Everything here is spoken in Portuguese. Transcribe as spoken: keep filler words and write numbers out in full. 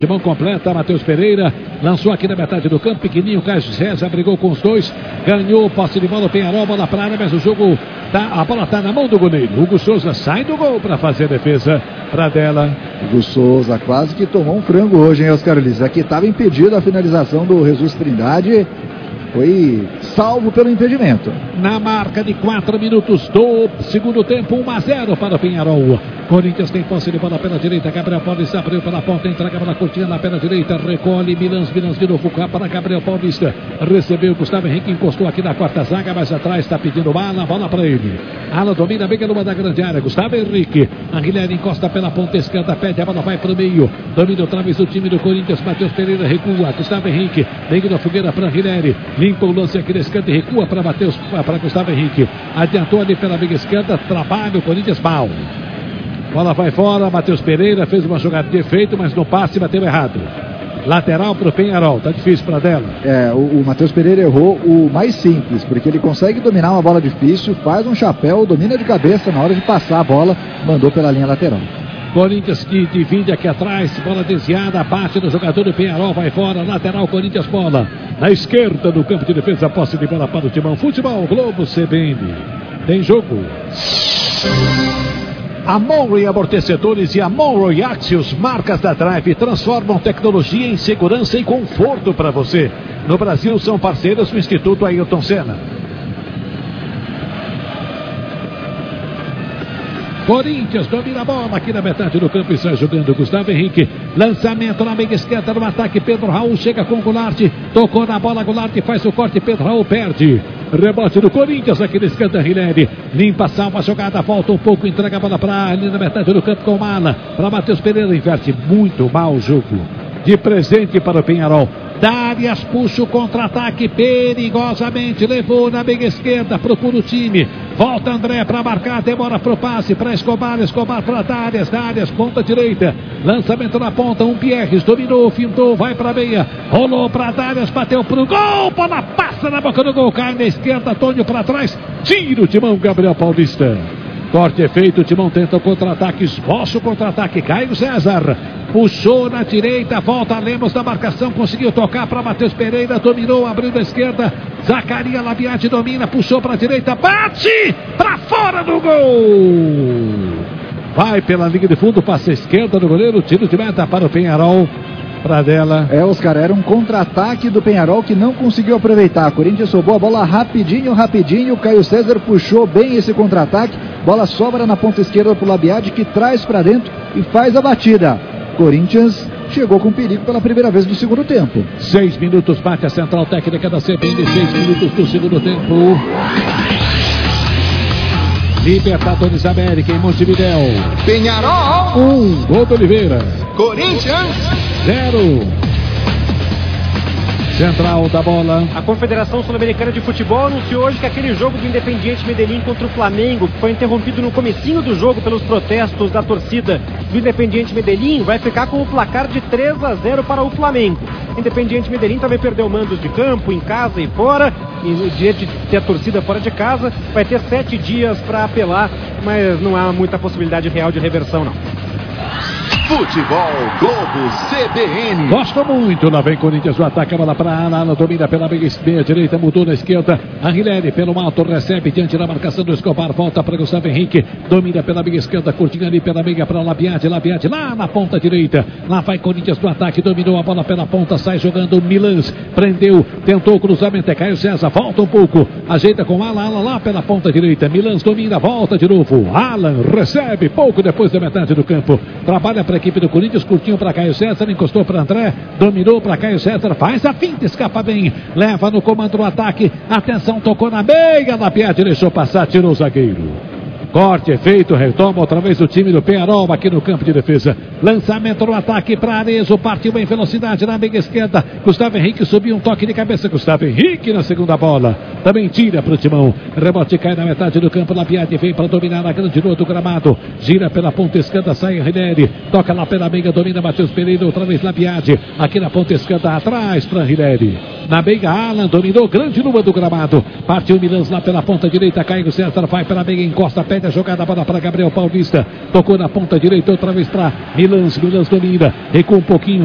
Timão completa, Matheus Pereira lançou aqui na metade do campo, pequenininho, Caio César brigou com os dois, ganhou posse de bola, o Penharol, bola para a área, mas o jogo, tá, a bola está na mão do goleiro. Hugo Souza sai do gol para fazer a defesa para dela. Hugo Souza quase que tomou um frango hoje, hein, Oscar Ulisses? Aqui estava impedido a finalização do Jesus Trindade, foi salvo pelo impedimento. Na marca de quatro minutos do segundo tempo, um a zero para o Penharol. Corinthians tem posse de bola pela direita, Gabriel Paulista abriu pela ponta, entrega para a cortina na pela direita, recolhe, Milans, Milans de novo para Gabriel Paulista, recebeu, Gustavo Henrique encostou aqui na quarta zaga, mais atrás está pedindo bala, bola para ele. Ala domina bem numa da grande área, Gustavo Henrique, a Guilherme encosta pela ponta esquerda, pede, a bola vai para o meio, domina outra vez o time do Corinthians, Matheus Pereira recua, Gustavo Henrique, meio da fogueira para Guilherme, limpa o lance aqui na esquerda e recua para Matheus, para Gustavo Henrique, adiantou ali pela meia esquerda, trabalha o Corinthians mal. Bola vai fora, Matheus Pereira fez uma jogada de efeito, mas no passe bateu errado. Lateral para o Penharol, tá difícil para dela. É, o, o Matheus Pereira errou o mais simples, porque ele consegue dominar uma bola difícil, faz um chapéu, domina de cabeça na hora de passar a bola, mandou pela linha lateral. Corinthians que divide aqui atrás, bola desviada, bate no jogador do Penharol, vai fora, lateral, Corinthians, bola na esquerda do campo de defesa, posse de bola para o Timão. Futebol Globo C B N. Tem jogo. A Monroe Amortecedores e a Monroe Axios, marcas da Drive, transformam tecnologia em segurança e conforto para você. No Brasil são parceiros do Instituto Ayrton Senna. Corinthians domina a bola aqui na metade do campo e sai jogando Gustavo Henrique. Lançamento na meia esquerda no ataque. Pedro Raul chega com o Goulart. Tocou na bola, Goulart faz o corte. Pedro Raul perde. Rebote do Corinthians aqui na esquerda. Rilene limpa, salva a jogada. Volta um pouco, entrega a bola para ali na metade do campo com Mala. Para Matheus Pereira, inverte muito mal o jogo. De presente para o Penharol. Darias puxa o contra-ataque perigosamente, levou na meia esquerda, procura o time, volta André para marcar, demora pro passe, para Escobar, Escobar para Darias, Darias, ponta direita, lançamento na ponta, um Pierres, dominou, fintou, vai para meia, rolou para Darias, bateu pro gol, bola passa na boca do gol, cai na esquerda, Antônio para trás, tira o Timão, Gabriel Paulista. Corte é feito, o Timão tenta o contra-ataque, esboça o contra-ataque, Caio César, puxou na direita, volta Lemos na marcação, conseguiu tocar para Matheus Pereira, dominou, abriu da esquerda, Zacaria Labiati domina, puxou para a direita, bate para fora do gol! Vai pela linha de fundo, passa a esquerda do goleiro, tiro de meta para o Penharol. Pra dela. É, Oscar, era um contra-ataque do Penharol que não conseguiu aproveitar. Corinthians sobrou a bola rapidinho, rapidinho. Caio César puxou bem esse contra-ataque. Bola sobra na ponta esquerda pro Labiade, que traz pra dentro e faz a batida. Corinthians chegou com perigo pela primeira vez no segundo tempo. Seis minutos, bate a central técnica da C B N. Seis minutos do segundo tempo. Libertadores América em Montevidéu. Penharol um, gol do Oliveira. Corinthians zero. Central da bola. A Confederação Sul-Americana de Futebol anunciou hoje que aquele jogo do Independiente Medellín contra o Flamengo, que foi interrompido no comecinho do jogo pelos protestos da torcida do Independiente Medellín, vai ficar com o placar de três a zero para o Flamengo. Independiente Medellín também perdeu mandos de campo, em casa e fora, e diante de ter a torcida fora de casa, vai ter sete dias para apelar, mas não há muita possibilidade real de reversão, não. Futebol Globo C B N. Gosta muito, lá vem Corinthians, o ataque, a bola para a Ala, domina pela meia, meia direita, mudou na esquerda, a Guilherme pelo alto, recebe diante da marcação do Escobar, volta para Gustavo Henrique, domina pela meia esquerda, curtinha ali pela meia para Labiade, Labiade lá na ponta direita, lá vai Corinthians no ataque, dominou a bola pela ponta, sai jogando Milans, prendeu, tentou o cruzamento, é Caio César, volta um pouco, ajeita com Alan, Alan lá pela ponta direita, Milans domina, volta de novo, Alan recebe pouco depois da metade do campo, trabalha para a equipe do Corinthians, curtinho para Caio César, encostou para André, dominou para Caio César, faz a finta, escapa bem, leva no comando do ataque, atenção, tocou na meia, na piada, deixou passar, tirou o zagueiro. Corte é feito, retoma outra vez o time do Penharol aqui no campo de defesa. Lançamento no ataque para Arezo, partiu em velocidade na meia esquerda. Gustavo Henrique subiu um toque de cabeça. Gustavo Henrique na segunda bola. Também tira para o Timão. Rebote cai na metade do campo. Labiade vem para dominar a grande lua do gramado. Gira pela ponta esquerda, sai Rinelli. Toca lá pela meia, domina Matheus Pereira. Outra vez Labiade. Aqui na ponta esquerda, atrás para Rinelli. Na meia, Alan dominou, grande lua do gramado. Partiu Milans lá pela ponta direita. Caio César vai pela meia, encosta, pede a jogada, bola para Gabriel Paulista, tocou na ponta direita outra vez para Milans, Milans domina, recua um pouquinho,